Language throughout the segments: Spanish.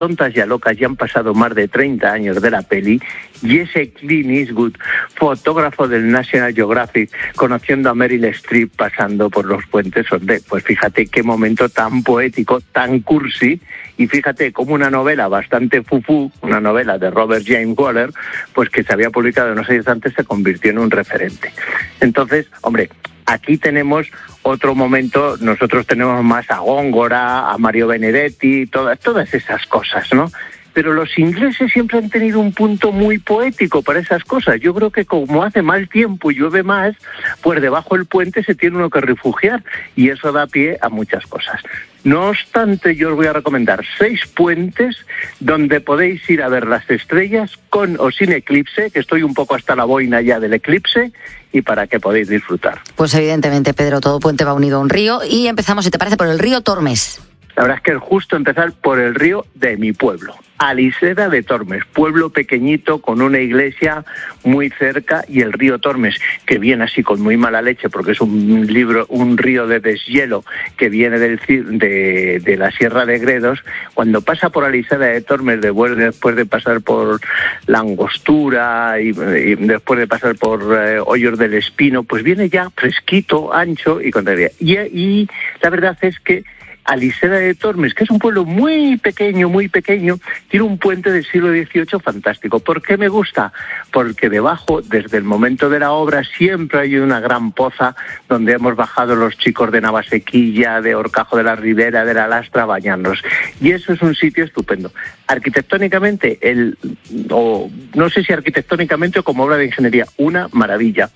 tontas y a locas, ya han pasado más de 30 años de la peli, y ese Clint Eastwood, fotógrafo del National Geographic, conociendo a Meryl Streep pasando por los puentes, hombre, pues fíjate qué momento tan poético, tan cursi, y fíjate cómo una novela bastante fufú, una novela de Robert James Waller, pues que se había publicado unos años antes, se convirtió en un referente. Entonces, hombre, aquí tenemos otro momento, nosotros tenemos más a Góngora, a Mario Benedetti, todas esas cosas, ¿no? Pero los ingleses siempre han tenido un punto muy poético para esas cosas. Yo creo que como hace mal tiempo y llueve más, pues debajo del puente se tiene uno que refugiar, y eso da pie a muchas cosas. No obstante, yo os voy a recomendar 6 puentes donde podéis ir a ver las estrellas con o sin eclipse, que estoy un poco hasta la boina ya del eclipse, y para que podáis disfrutar. Pues evidentemente, Pedro, todo puente va unido a un río, y empezamos, si te parece, por el río Tormes. La verdad es que es justo empezar por el río de mi pueblo, Aliseda de Tormes, pueblo pequeñito con una iglesia muy cerca, y el río Tormes, que viene así con muy mala leche porque es un río de deshielo que viene de la Sierra de Gredos. Cuando pasa por Aliseda de Tormes, después de pasar por la Angostura y después de pasar por Hoyos del Espino, pues viene ya fresquito, ancho y contraria. Y la verdad es que Aliseda de Tormes, que es un pueblo muy pequeño, tiene un puente del siglo XVIII fantástico. ¿Por qué me gusta? Porque debajo, desde el momento de la obra, siempre hay una gran poza donde hemos bajado los chicos de Navasequilla, de Horcajo de la Ribera, de la Lastra, a bañarnos. Y eso es un sitio estupendo. Arquitectónicamente, no sé si arquitectónicamente o como obra de ingeniería, una maravilla.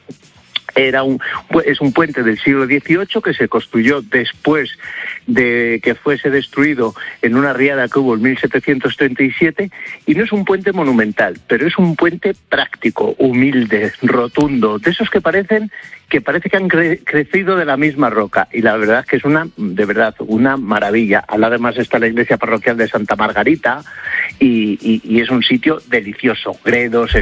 Es un puente del siglo XVIII que se construyó después de que fuese destruido en una riada que hubo en 1737, y no es un puente monumental, pero es un puente práctico, humilde, rotundo, de esos que parece que han crecido de la misma roca, y la verdad es que es una maravilla. Además está la iglesia parroquial de Santa Margarita, y es un sitio delicioso. Gredos,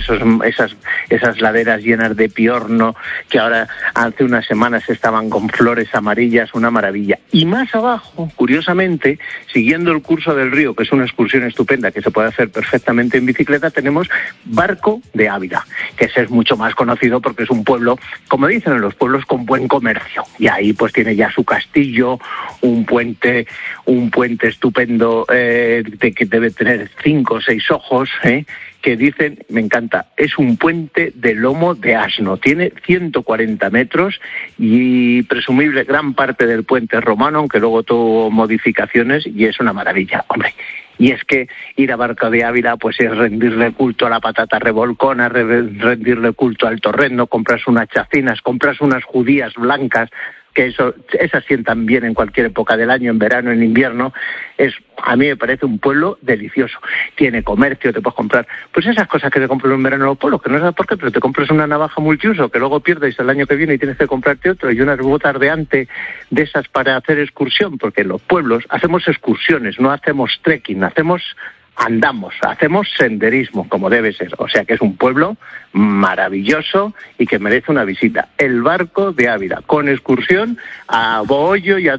esas laderas llenas de piorno, que ahora hace unas semanas estaban con flores amarillas, una maravilla. Y más abajo, curiosamente, siguiendo el curso del río, que es una excursión estupenda que se puede hacer perfectamente en bicicleta, tenemos Barco de Ávila, que ese es mucho más conocido porque es un pueblo, como dicen en los pueblos, con buen comercio, y ahí pues tiene ya su castillo, un puente estupendo, que debe tener 5 o 6 ojos, que dicen, me encanta, es un puente de lomo de asno, tiene 140 metros y presumible gran parte del puente es romano, aunque luego tuvo modificaciones, y es una maravilla, hombre. Y es que ir a Barco de Ávila pues es rendirle culto a la patata revolcona, rendirle culto al torrendo, compras unas chacinas, compras unas judías blancas, que esas sientan bien en cualquier época del año, en verano, en invierno. A mí me parece un pueblo delicioso. Tiene comercio, te puedes comprar pues esas cosas que te compras en verano en los pueblos, que no sabes por qué, pero te compras una navaja multiuso que luego pierdes el año que viene y tienes que comprarte otro, y unas botas de ante de esas para hacer excursión, porque en los pueblos hacemos excursiones, no hacemos trekking, andamos, hacemos senderismo, como debe ser. O sea que es un pueblo maravilloso y que merece una visita. El Barco de Ávila, con excursión a Bohollo y a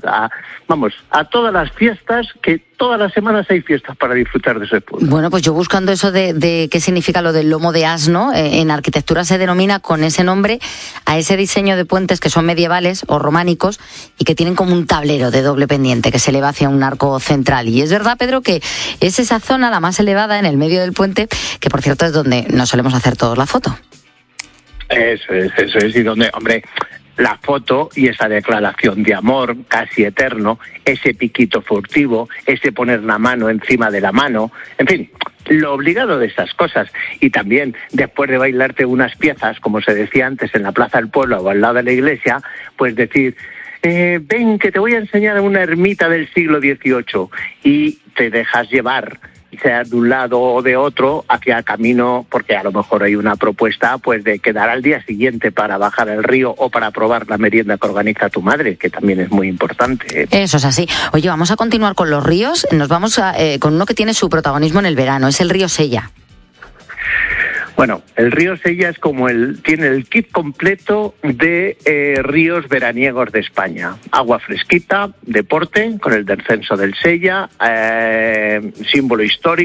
todas las fiestas, que todas las semanas hay fiestas para disfrutar de ese pueblo. Bueno, pues yo buscando eso de qué significa lo del lomo de asno, en arquitectura se denomina con ese nombre a ese diseño de puentes que son medievales o románicos y que tienen como un tablero de doble pendiente que se eleva hacia un arco central. Y es verdad, Pedro, que es esa zona la más elevada en el medio del puente, que por cierto es donde nos solemos hacer todos la foto. Eso es, y donde, hombre, la foto y esa declaración de amor casi eterno, ese piquito furtivo, ese poner la mano encima de la mano, en fin, lo obligado de esas cosas. Y también, después de bailarte unas piezas, como se decía antes, en la Plaza del Pueblo o al lado de la iglesia, pues decir, ven que te voy a enseñar una ermita del siglo XVIII, y te dejas llevar, sea de un lado o de otro, hacia camino, porque a lo mejor hay una propuesta pues de quedar al día siguiente para bajar el río o para probar la merienda que organiza tu madre, que también es muy importante. Eso es así. Oye, vamos a continuar con los ríos. Nos vamos con uno que tiene su protagonismo en el verano, es el río Sella. Bueno, el río Sella es como tiene el kit completo de ríos veraniegos de España. Agua fresquita, deporte, con el descenso del Sella, símbolo histórico.